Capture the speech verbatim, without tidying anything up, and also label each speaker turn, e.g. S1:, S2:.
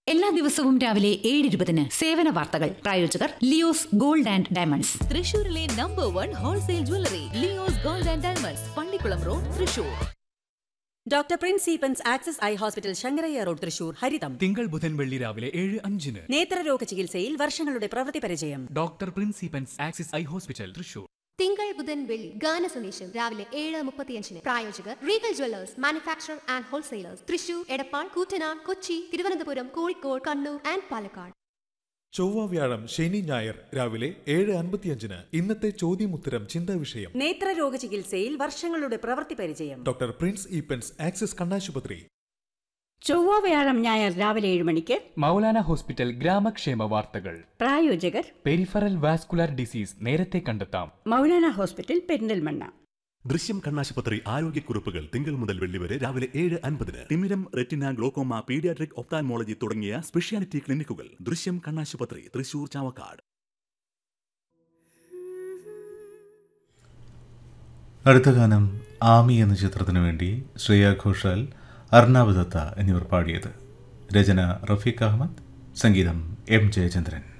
S1: എല്ലാ ദിവസവും രാവിലെ ഏഴ് ഇരുപതിന് സേവന വാർത്തകൾ. പ്രായോജകർ ലിയോസ് ഗോൾഡ് ആൻഡ് ഡയമണ്ട്സ്.
S2: തൃശൂരിലെ number one wholesale jewellery Leo's gold and diamonds, Pallikkulam road, Thrissur.
S3: Doctor Prince Eappen's access eye hospital, Sankaraiah road, Thrissur. ഹരിതം
S4: തിങ്കൾ ബുധൻ വെള്ളി രാവിലെ ഏഴ് അഞ്ചിന്.
S3: നേത്രരോഗ ചികിത്സയിൽ വർഷങ്ങളുടെ പ്രവൃത്തി പരിചയം.
S4: Doctor Prince Eappen's access eye hospital, Thrissur.
S5: തിങ്കൾ ബുധൻ വെള്ളി ഗാന സന്ദേശം രാവിലെ ഏഴ് മുപ്പത്തിയഞ്ചിന്. പ്രായോജകർ Regal Jewellers, manufacture and wholesalers, Thrissur, Edappal, Koottanad, Kochi, Thiruvananthapuram, Kozhikode, Kannur and Palakkad.
S6: ചൊവ്വ, വ്യാഴം, ശനി, ഞായർ രാവിലെ ഏഴ് അൻപത്തിയഞ്ചിന്. ഇന്നത്തെ ചോദ്യമുത്തരം ചിന്താ വിഷയം.
S3: നേത്രരോഗ ചികിത്സയിൽ വർഷങ്ങളുടെ പ്രവൃത്തി പരിചയം.
S6: ഡോക്ടർ പ്രിൻസ് ഈപ്പൻസ് ആക്സിസ് കണ്ണാശുപത്രി.
S7: ചൊവ്വ, വ്യാഴം, ഞായർ രാവിലെ ഏഴ് മണിക്ക്
S4: മൗലാന ഹോസ്പിറ്റൽ ഗ്രാമക്ഷേമ വാർത്തകൾ.
S7: പ്രായോജകർ
S4: പെരിഫറൽ വാസ്കുലർ ഡിസീസ് നേരത്തെ കണ്ടെത്താം.
S7: മൗലാന ഹോസ്പിറ്റൽ, പെരിന്തൽമണ്ണ.
S8: ദൃശ്യം കണ്ണാശുപത്രി ആരോഗ്യക്കുറിപ്പുകൾ തിങ്കൾ മുതൽ വെള്ളി വരെ രാവിലെ ഏഴ് അൻപതിന്. തിമിരം, റെറ്റിന, ഗ്ലോക്കോമ, പീഡിയാട്രിക്, ഒപ്താൽമോളജി തുടങ്ങിയ സ്പെഷ്യാലിറ്റി ക്ലിനിക്കുകൾ. ദൃശ്യം കണ്ണാശുപത്രി, തൃശൂർ, ചാവക്കാട്.
S9: അടുത്ത ഗാനം ആമി എന്ന ചിത്രത്തിനു വേണ്ടി ശ്രേയ ഘോഷാൽ, അർണാബ് ദത്ത എന്നിവർ പാടിയത്. രചന റഫീഖ് അഹമ്മദ്, സംഗീതം എം ജയചന്ദ്രൻ.